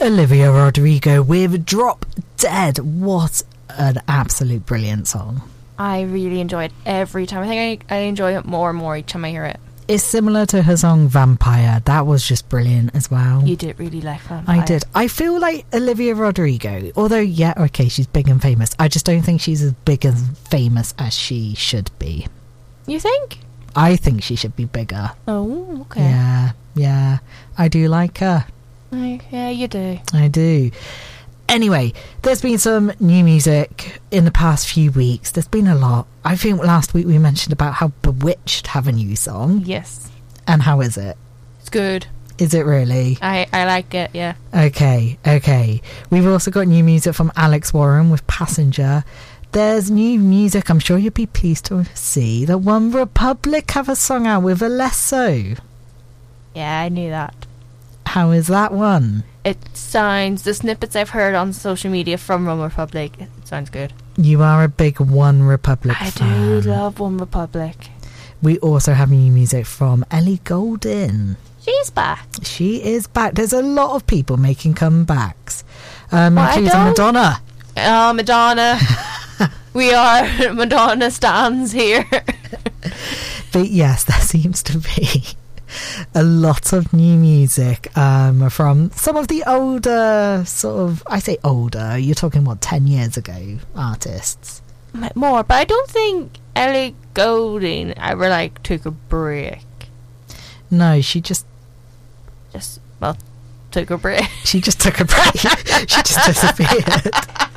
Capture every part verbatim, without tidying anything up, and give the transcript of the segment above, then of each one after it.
Olivia Rodrigo with Drop Dead. What an absolute brilliant song. I really enjoy it every time. I think I, I enjoy it more and more each time I hear it. It's similar to her song Vampire. That was just brilliant as well. You did really like Vampire. I did. I feel like Olivia Rodrigo, although, yeah, okay, she's big and famous, I just don't think she's as big and famous as she should be. You think? I think she should be bigger. Oh, okay. Yeah, yeah. I do like her. Yeah, you do. I do. Anyway, there's been some new music in the past few weeks. There's been a lot. I think last week we mentioned about how Bewitched have a new song. Yes. And how is it? It's good. Is it really? I, I like it, yeah. Okay, okay. We've also got new music from Alex Warren with Passenger. There's new music I'm sure you'll be pleased to see that One Republic have a song out with Alesso. Yeah, I knew that. How is that one? It sounds, the snippets I've heard on social media from One Republic, it sounds good. You are a big One Republic I fan. do love One Republic. We also have new music from Ellie Goulding. She's back. She is back. There's a lot of people making comebacks. Um, Well, I including don't- Madonna. Oh, Madonna. We are Madonna stans here. But yes, there seems to be a lot of new music um, from some of the older, sort of, I say older, you're talking, what, ten years ago artists? More, but I don't think Ellie Goulding ever, like, took a break. No, she just... Just, well, took a break. She just took a break. She just disappeared.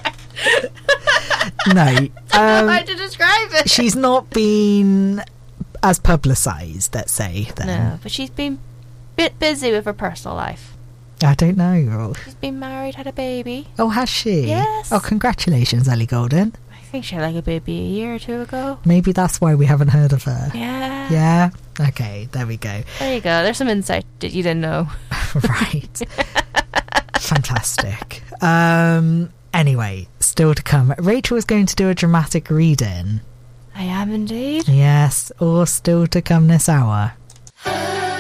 No. Um, How to describe it. she's not been as publicised, let's say, then. No, but she's been a bit busy with her personal life. I don't know. She's been married, had a baby. Oh, has she? Yes. Oh, congratulations, Ellie Goulding. I think she had like a baby a year or two ago. Maybe that's why we haven't heard of her. Yeah. Yeah? Okay, there we go. There you go. There's some insight that you didn't know. Right. Fantastic. Um, anyway, still to come. Rachel is going to do a dramatic reading. I am indeed. Yes, or still to come this hour.